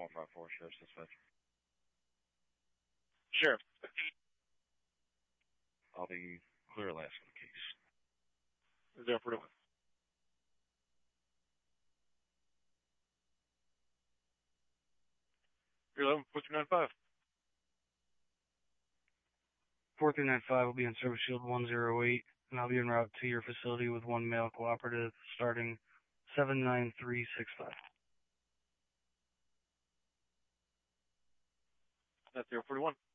454 Sheriff's Dispatch. Sheriff. I'll be clear last for the case. 041. You're 11, 4395. 4395 will be on Service Shield 108, and I'll be en route to your facility with one male cooperative starting 79365. That's 041.